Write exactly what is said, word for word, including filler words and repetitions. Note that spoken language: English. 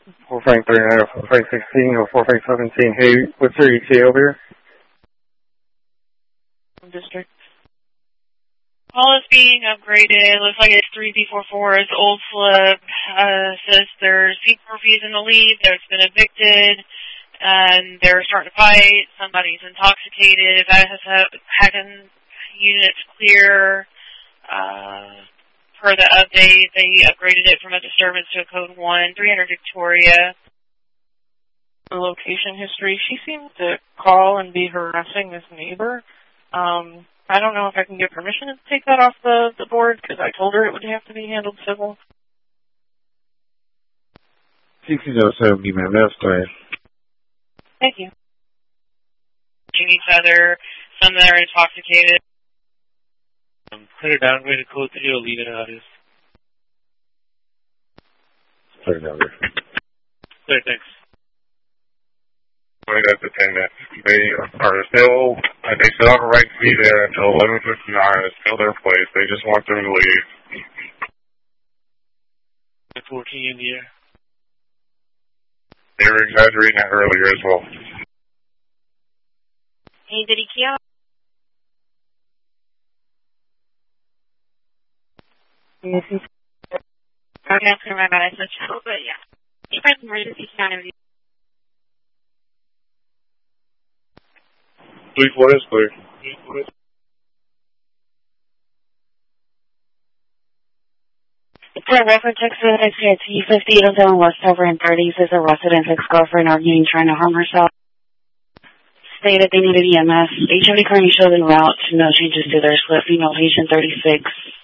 four five three nine, four five sixteen, or four five seventeen. Hey, what's your E T A over here? District. Hall is being upgraded. Looks like it's three B four four. It's old flip. Uh, says there's people refusing to leave. There's been evicted. And they're starting to fight. Somebody's intoxicated. That has hacking units clear. Uh, per the update, they upgraded it from a disturbance to a code one. three hundred Victoria. The location history. She seems to call and be harassing this neighbor. Um, I don't know if I can get permission to take that off the, the board, because I told her it would have to be handled civil. sixteen oh seven, ma'am. That's fine. Thank you. Each other. Some that are intoxicated. Um, clear downgrade to code three, leave it out. Clear downgrade. Clear, thanks. Right at the ten minutes. They are still, they still have a right to be there until eleven fifty-nine. It's still their place. They just want them to leave. fourteen in the air. They were exaggerating that earlier as well. Hey, did he kill? Okay, I'm going to my bad. I switched out, but yeah. You find some emergency counter. three four is clear. For reference, exit exit T fifty-eight oh seven Westover and thirties is a resident's ex-girlfriend arguing trying to harm herself. Stated they needed E M S. H M D currently showed en route to no changes to their split female patient thirty-six.